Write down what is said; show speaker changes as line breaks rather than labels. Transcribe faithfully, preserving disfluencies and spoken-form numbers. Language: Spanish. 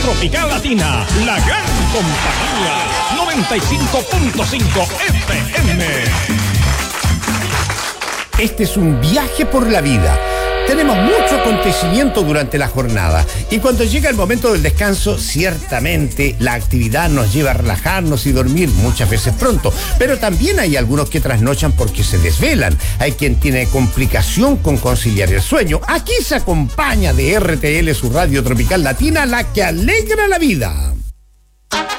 Tropical Latina, la gran compañía, noventa y cinco punto cinco F M.
Este es un viaje por la vida. Tenemos mucho acontecimiento durante la jornada y cuando llega el momento del descanso, ciertamente la actividad nos lleva a relajarnos y dormir muchas veces pronto, pero también hay algunos que trasnochan porque se desvelan. Hay quien tiene complicación con conciliar el sueño. Aquí se acompaña de R T L, su radio tropical latina, la que alegra la vida.